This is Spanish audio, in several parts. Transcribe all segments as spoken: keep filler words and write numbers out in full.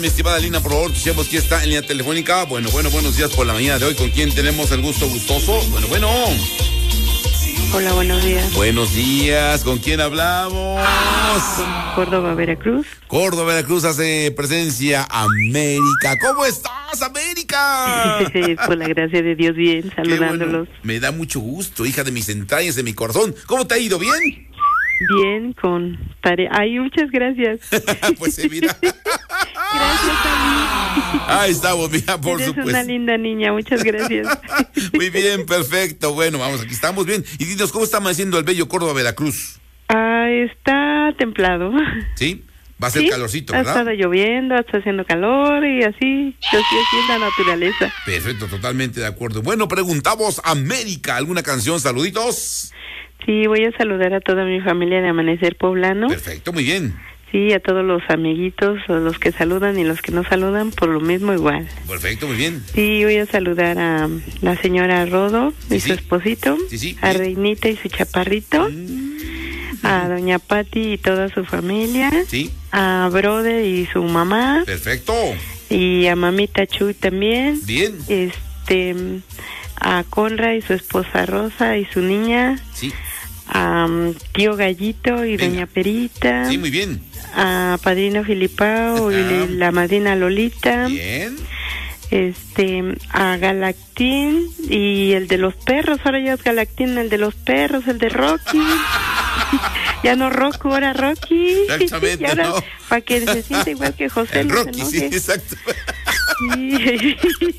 Mi estimada Lina, por favor, escuchemos quién está en línea telefónica. Bueno, bueno, buenos días por la mañana de hoy. ¿Con quién tenemos el gusto gustoso? Bueno, bueno. Hola, buenos días. Buenos días, ¿con quién hablamos? Córdoba, Veracruz. Córdoba, Veracruz hace presencia América. ¿Cómo estás, América? Por la gracia de Dios, bien, saludándolos. Bueno, me da mucho gusto, hija de mis entrañas, de mi corazón. ¿Cómo te ha ido? ¿Bien? Bien, con tarea. Ay, muchas gracias. Pues sí, mira. Gracias, Ali. Ahí estamos, mira, por Eres supuesto. una linda niña, muchas gracias. Muy bien, perfecto. Bueno, vamos, aquí estamos bien. Y dinos, ¿cómo está amaneciendo el bello Córdoba, Veracruz? Ah, está templado. ¿Sí? Va a ser ¿Sí? calorcito, Ha ¿verdad? estado lloviendo, está haciendo calor y así, yo sí así es la naturaleza. Perfecto, totalmente de acuerdo. Bueno, preguntamos, América, ¿alguna canción? Saluditos. Sí, voy a saludar a toda mi familia de Amanecer Poblano. Perfecto, muy bien. Sí, a todos los amiguitos, a los que saludan y los que no saludan, por lo mismo igual. Perfecto, muy bien. Sí, voy a saludar a la señora Rodo y Sí, su sí. esposito, Sí, sí, a bien. Reinita y su chaparrito, a doña Pati y toda su familia, Sí, a Brode y su mamá, perfecto. y a mamita Chuy también, Bien. este, a Conra y su esposa Rosa y su niña, Sí, a um, tío Gallito y Venga. doña Perita, sí, muy bien. a padrino Filipao Ajá. y la madrina Lolita, Bien. este, a Galactín y el de los perros, ahora ya es Galactín, el de los perros, el de Rocky. Ya no Rocco, ahora Rocky. Exactamente, Y ahora, ¿no? para que se sienta igual que José. El no se Rocky, sí, enoje. exacto. Sí.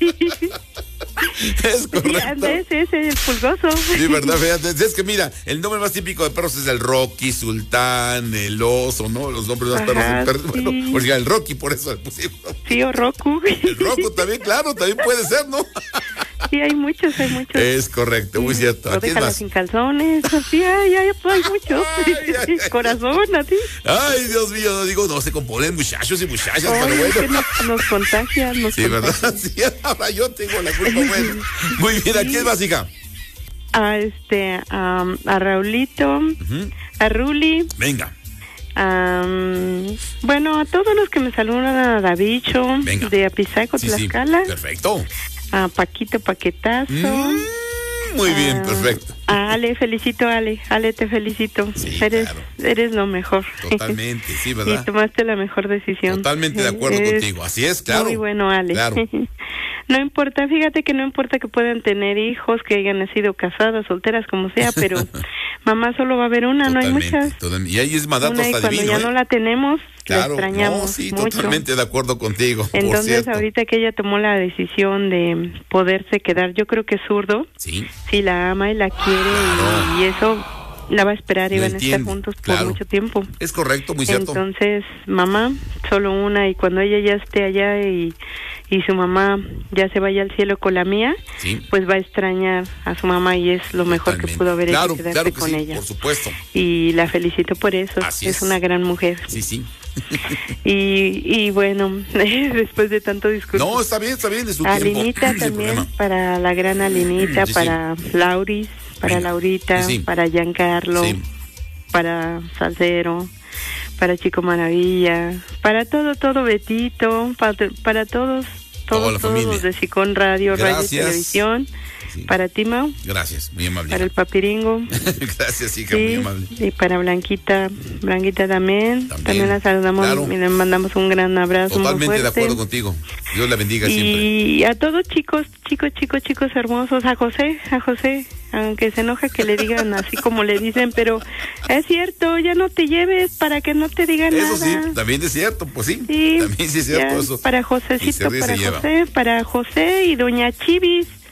Es Sí, correcto. Andrés, ese es el pulgoso. Sí, verdad, fíjate. Es que mira, el nombre más típico de perros es el Rocky, Sultán, el oso, ¿no? Los nombres de los perros. Ajá, El perro, sí. bueno, pues ya el Rocky, por eso le pusimos. Sí, o Roku. El Rocco también, claro, también puede ser, ¿no? Sí, hay muchos, hay muchos. Es correcto, muy cierto. O Aquí es déjala más. sin calzones, así, ay, ay, pues hay muchos. Ay, ay, ay. Corazón, así. Ay, Dios mío, no digo, no se componen muchachos y muchachas, Ay, pero es que bueno. nos, nos contagia, nos Sí, contagia. ¿verdad? Sí, ahora yo tengo la culpa, bueno. Muy bien, aquí es básica. A este, a, a Raulito, a Ruli, Venga, a, bueno, a todos los que me saludan, a Davicho, Venga. de Apizaco, sí, sí, Tlaxcala, perfecto. a Paquito Paquetazo. Mm, muy bien, a- perfecto. A Ale, felicito, Ale, Ale, te felicito. Sí, eres, claro. eres lo mejor. Totalmente, sí, Y ¿verdad? tomaste la mejor decisión. Totalmente de acuerdo Eres contigo. Así es, claro. Muy bueno, Ale. Claro. No importa, fíjate que no importa que puedan tener hijos, que hayan nacido casadas, solteras, como sea, pero mamá solo va a haber una, no hay Totalmente, muchas. totalmente. Y ahí es mandato Una, y hasta cuando divino, ya ¿eh? no la tenemos, la Claro, extrañamos no, sí, mucho. totalmente de acuerdo contigo. por Entonces, cierto. ahorita que ella tomó la decisión de poderse quedar, yo creo que es zurdo, Sí, sí la ama y la quiere, Claro. y, y eso la va a esperar y Lo van a estar entiendo, juntos por claro. mucho tiempo. es correcto, muy cierto. Entonces, mamá, solo una, y cuando ella ya esté allá y, y su mamá ya se vaya al cielo con la mía, Sí. pues va a extrañar a su mamá y es lo mejor Totalmente. que pudo haber Claro, hecho, quedarse claro que con sí, ella. por supuesto. Y la felicito por eso, Así es es. una gran mujer. Sí, sí. Y, y bueno, después de tanto discurso. No, está bien, está bien, de su tiempo. Alinita Sin también, problema. para la gran Alinita, Sí, sí. para Lauris, para Venga. Laurita, Sí, sí. para Giancarlo, Sí. para Salcero, para Chico Maravilla, para todo, todo Betito, para, para todos, Toda todos, la todos familia. los de Sicón Radio, Radio y Gracias. Televisión, Sí. para ti, Mau, Gracias, muy amable. para el Papiringo. Gracias, hija, muy Sí, amable. y para Blanquita, Blanquita también, También, también, la saludamos claro. y le mandamos un gran abrazo. muy Totalmente de fuerte. acuerdo contigo. Dios la bendiga siempre. Y a todos chicos, chicos, chicos, chicos hermosos, a José, a José, aunque se enoja que le digan así como le dicen, pero es cierto, ya no te lleves para que no te digan Eso nada. sí, también es cierto, pues sí. Sí, también sí es cierto ya, eso. Para Y se Josecito, ríe, para se lleva. José, para José y doña Chivis.